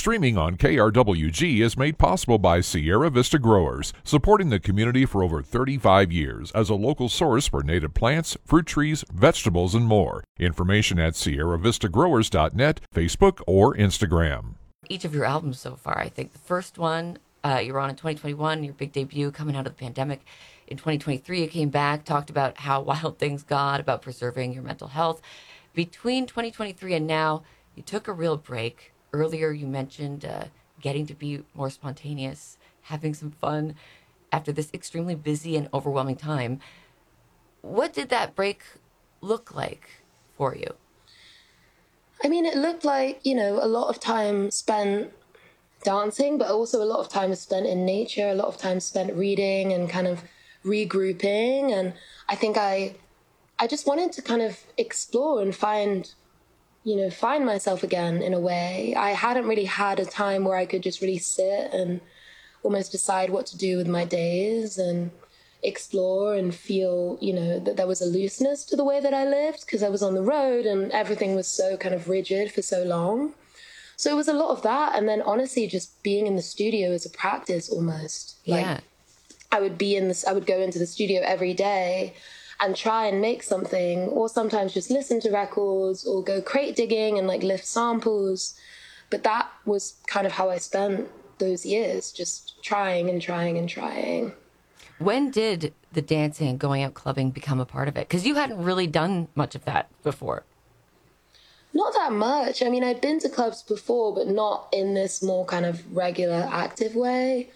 Streaming on KRWG is made possible by Sierra Vista Growers, supporting the community for over 35 years as a local source for native plants, fruit trees, vegetables, and more. Information at sierravistagrowers.net, Facebook, or Instagram. Each of your albums so far, I think the first one, you were on in 2021, your big debut coming out of the pandemic. In 2023, you came back, talked about how wild things got, about preserving your mental health. Between 2023 and now, you took a real break. Earlier, you mentioned getting to be more spontaneous, having some fun after this extremely busy and overwhelming time. What did that break look like for you? I mean, it looked like, a lot of time spent dancing, but also a lot of time spent in nature, a lot of time spent reading and kind of regrouping. And I think I just wanted to kind of explore and find myself again in a way. I hadn't really had a time where I could just really sit and almost decide what to do with my days and explore and feel, that there was a looseness to the way that I lived because I was on the road and everything was so kind of rigid for so long. So it was a lot of that. And then honestly, just being in the studio as a practice almost. Yeah. I would go into the studio every day and try and make something, or sometimes just listen to records or go crate digging and lift samples. But that was kind of how I spent those years, just trying and trying and trying. When did the dancing and going out clubbing become a part of it? Because you hadn't really done much of that before. Not that much. I mean, I'd been to clubs before, but not in this more kind of regular, active way.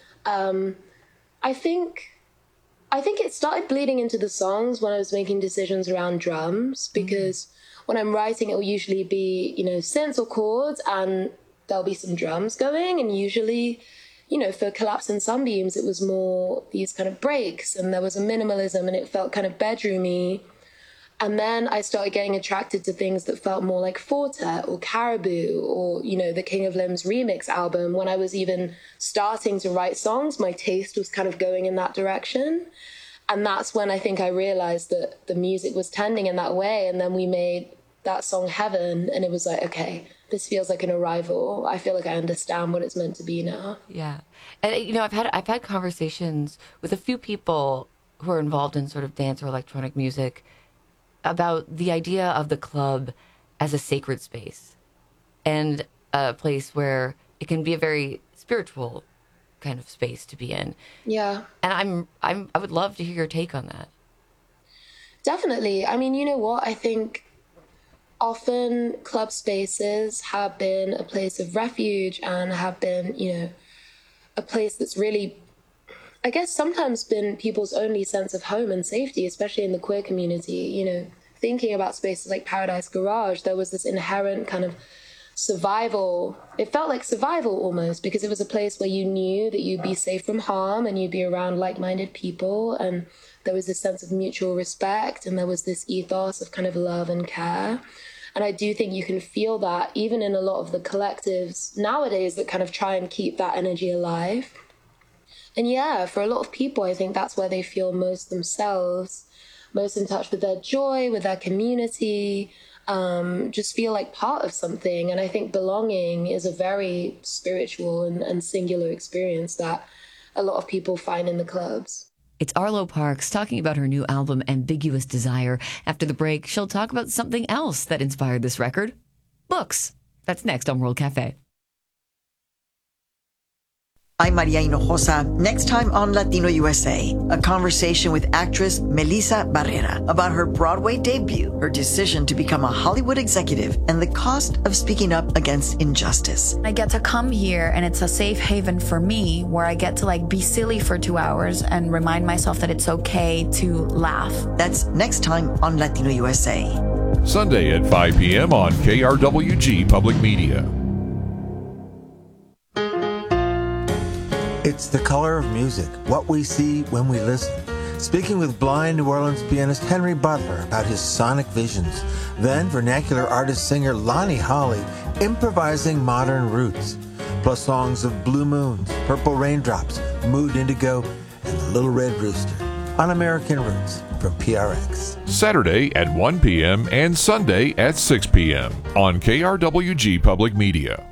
I think it started bleeding into the songs when I was making decisions around drums, because when I'm writing, it will usually be, synths or chords, and there'll be some drums going. And usually, for Collapse and Sunbeams, it was more these kind of breaks, and there was a minimalism, and it felt kind of bedroomy. And then I started getting attracted to things that felt more like Fortet or Caribou or, the King of Limbs remix album. When I was even starting to write songs, my taste was kind of going in that direction. And that's when I think I realized that the music was tending in that way. And then we made that song Heaven, and it was like, okay, this feels like an arrival. I feel like I understand what it's meant to be now. Yeah. And, I've had conversations with a few people who are involved in sort of dance or electronic music about the idea of the club as a sacred space and a place where it can be a very spiritual kind of space to be in. Yeah. And I would love to hear your take on that. Definitely. I mean, you know what? I think often club spaces have been a place of refuge and have been, a place that's really, I guess, sometimes been people's only sense of home and safety, especially in the queer community. Thinking about spaces like Paradise Garage, there was this inherent kind of survival. It felt like survival almost, because it was a place where you knew that you'd be safe from harm and you'd be around like-minded people, and there was this sense of mutual respect, and there was this ethos of kind of love and care. And I do think you can feel that even in a lot of the collectives nowadays that kind of try and keep that energy alive. And yeah, for a lot of people, I think that's where they feel most themselves, most in touch with their joy, with their community, just feel like part of something. And I think belonging is a very spiritual and singular experience that a lot of people find in the clubs. It's Arlo Parks talking about her new album, Ambiguous Desire. After the break, she'll talk about something else that inspired this record. Books. That's next on World Cafe. I'm Maria Hinojosa. Next time on Latino USA, a conversation with actress Melissa Barrera about her Broadway debut, her decision to become a Hollywood executive, and the cost of speaking up against injustice. I get to come here, and it's a safe haven for me where I get to be silly for 2 hours and remind myself that it's okay to laugh. That's next time on Latino USA. Sunday at 5 p.m. on KRWG Public Media. It's the color of music, what we see when we listen. Speaking with blind New Orleans pianist Henry Butler about his sonic visions. Then vernacular artist-singer Lonnie Holley improvising modern roots. Plus songs of Blue Moons, Purple Raindrops, Mood Indigo, and The Little Red Rooster on American Roots from PRX. Saturday at 1 p.m. and Sunday at 6 p.m. on KRWG Public Media.